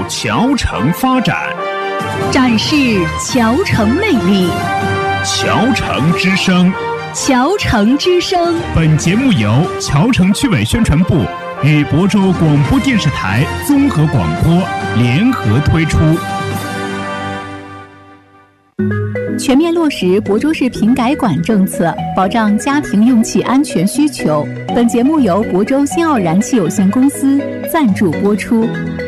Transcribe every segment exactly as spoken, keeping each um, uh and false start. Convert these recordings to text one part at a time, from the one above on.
桥城发展， 展示桥城魅力。 桥城之声， 桥城之声。 本节目由桥城区委宣传部与亳州广播电视台综合广播联合推出。 全面落实亳州市品改管政策，保障家庭用气安全需求。本节目由亳州新奥燃气有限公司赞助播出。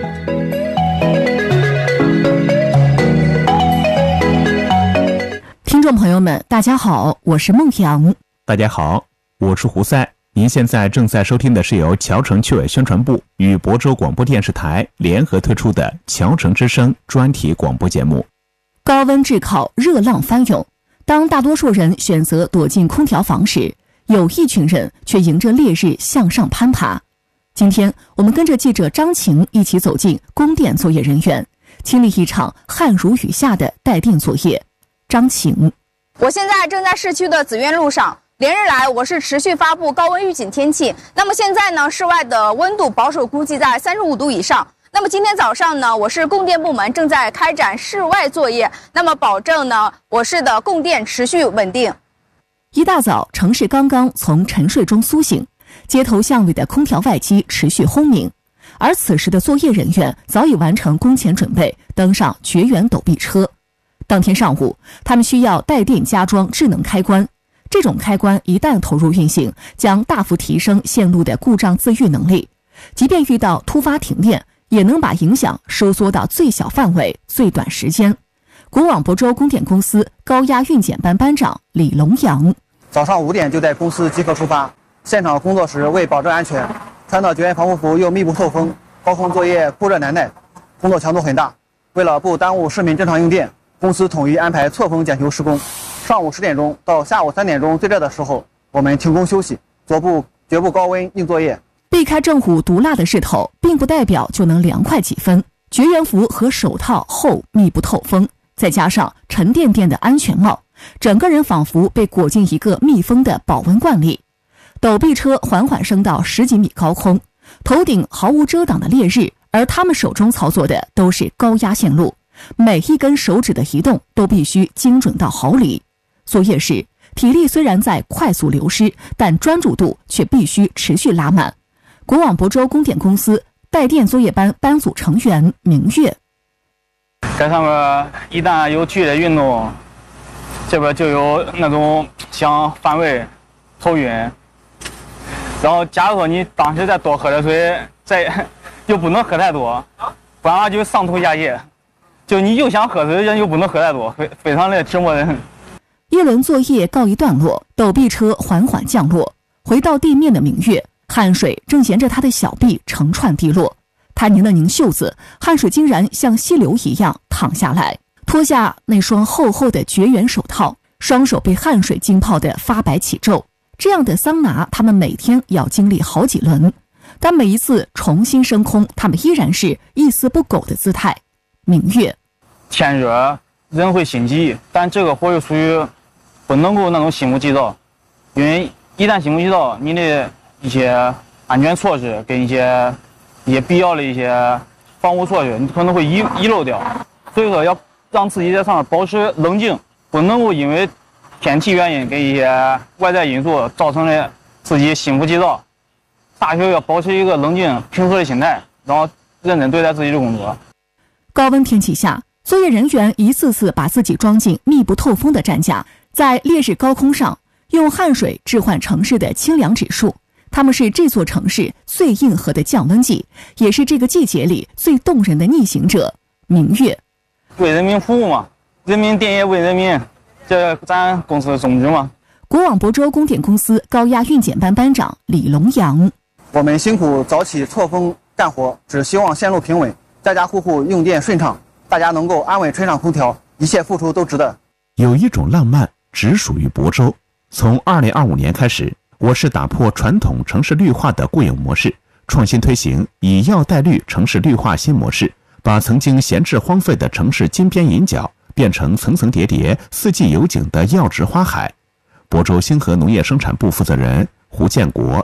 听众朋友们，大家好，我是孟阳。 大家好，我是胡塞。您现在正在收听的是由桥城区委宣传部与亳州广播电视台联合推出的桥城之声专题广播节目。 高温炙烤，热浪翻涌，当大多数人选择躲进空调房时，有一群人却迎着烈日向上攀爬。今天我们跟着记者张晴一起走进供电作业人员，经历一场汗如雨下的带电作业。张晴， 我现在正在市区的紫苑路上，连日来我是持续发布高温预警天气。那么现在呢，室外的温度保守估计在三十五度以上。那么今天早上呢，我市供电部门正在开展室外作业，那么保证呢我市的供电持续稳定。 一大早，城市刚刚从沉睡中苏醒，街头巷尾的空调外机持续轰鸣，而此时的作业人员早已完成工前准备，登上绝缘陡壁车。当天上午，他们需要带电加装智能开关，这种开关一旦投入运行，将大幅提升线路的故障自愈能力，即便遇到突发停电，也能把影响收缩到最小范围、最短时间。国网亳州供电公司高压运检班班长李龙阳， 早上五点就在公司集合出发，现场工作时为保证安全，穿的绝缘防护服又密不透风，高空作业酷热难耐，工作强度很大。为了不耽误市民正常用电，公司统一安排错峰检修施工。上午十点钟到下午三点钟最热的时候，我们停工休息，绝不绝不高温硬作业。 避开正午毒辣的日头，并不代表就能凉快几分。绝缘服和手套厚密不透风，再加上沉甸甸的安全帽，整个人仿佛被裹进一个密封的保温罐里。陡壁车缓缓升到十几米高空，头顶毫无遮挡的烈日，而他们手中操作的都是高压线路，每一根手指的移动都必须精准到毫厘。作业时，体力虽然在快速流失，但专注度却必须持续拉满。国网亳州供电公司带电作业班班组成员明月， 在上面一旦有剧烈运动，这边就有那种像反胃、头晕，然后假如说你当时再多喝点水，再又不能喝太多，不然就上吐下泻，就你又想喝水，人又不能喝太多，非非常的折磨人。 一轮作业告一段落，陡壁车缓缓降落，回到地面的明月，汗水正沿着他的小臂成串滴落，他拧了拧袖子，汗水竟然像溪流一样淌下来，脱下那双厚厚的绝缘手套，双手被汗水浸泡得发白起皱。这样的桑拿，他们每天要经历好几轮，但每一次重新升空，他们依然是一丝不苟的姿态。明月， 天热人会心急，但这个活又属于不能够那种心浮气躁，因为一旦心浮气躁，你的一些安全措施跟一些一些必要的一些防护措施，你可能会遗遗漏掉。所以说，要让自己在上面保持冷静，不能够因为天气原因跟一些外在因素造成了自己心浮气躁。大学要保持一个冷静平和的心态，然后认真对待自己的工作。 高温天气下，作业人员一次次把自己装进密不透风的战甲，在烈日高空上用汗水置换城市的清凉指数。他们是这座城市最硬核的降温剂，也是这个季节里最动人的逆行者。明月， 为人民服务嘛，人民电业为人民，这咱公司的宗旨嘛。 国网亳州供电公司高压运检班班长李龙阳， 我们辛苦早起错峰干活，只希望线路平稳，家家户户用电顺畅，大家能够安稳吹上空调，一切付出都值得。 有一种浪漫只属于亳州。从二零二五年开始，我市打破传统城市绿化的固有模式，创新推行以药带绿城市绿化新模式，把曾经闲置荒废的城市金边银角变成层层叠叠、四季有景的药植花海。亳州星河农业生产部负责人胡建国，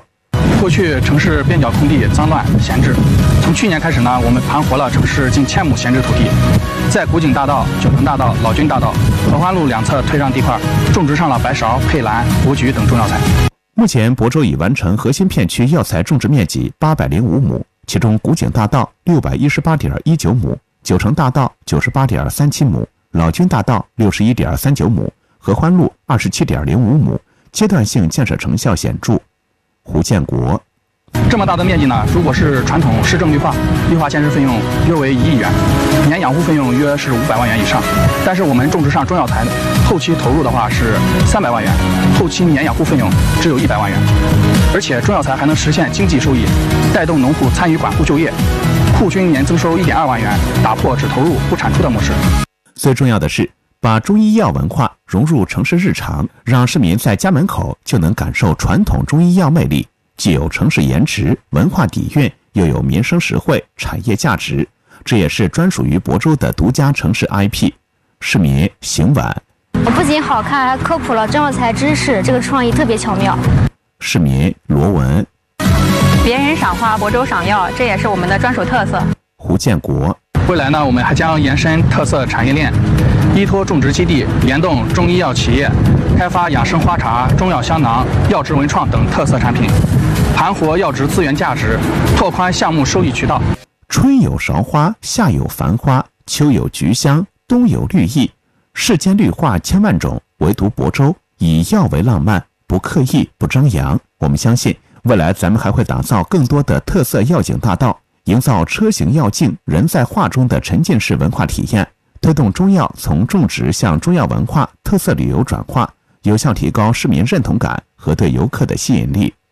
过去城市边角空地脏乱闲置，从去年开始呢，我们盘活了城市近千亩闲置土地，在古井大道、九城大道、老君大道、合欢路两侧退让地块种植上了白芍、佩兰、珀菊等中药材。 目前，亳州已完成核心片区药材种植面积八百零五亩，其中古井大道六百一十八点一九亩，九城大道九十八点三七亩，老君大道六十一点三九亩，合欢路二十七点零五亩，阶段性建设成效显著。胡建国。 这么大的面积呢，如果是传统市政绿化，绿化建设费用约为一亿元，年养护费用约是五百万元以上。但是我们种植上中药材，后期投入的话是三百万元，后期年养护费用只有一百万元，而且中药材还能实现经济收益，带动农户参与管护就业，户均年增收一点二万元，打破只投入不产出的模式。 最重要的是，把中医药文化融入城市日常，让市民在家门口就能感受传统中医药魅力。既有城市颜值、文化底蕴，又有民生实惠、产业价值，这也是专属于亳州的独家城市 I P。市民邢婉， 不仅好看，还科普了中药材知识，这个创意特别巧妙。 市民罗文， 别人赏花，亳州赏药，这也是我们的专属特色。 胡建国， 未来呢，我们还将延伸特色产业链，依托种植基地，联动中医药企业，开发养生花茶、中药香囊、药植文创等特色产品，盘活药植资源价值，拓宽项目收益渠道。 春有芍花，夏有繁花，秋有菊香，冬有绿意。世间绿化千万种，唯独亳州以药为浪漫，不刻意，不张扬。我们相信，未来咱们还会打造更多的特色药景大道，营造车行药境、人在画中的沉浸式文化体验，推动中药从种植向中药文化特色旅游转化，有效提高市民认同感和对游客的吸引力。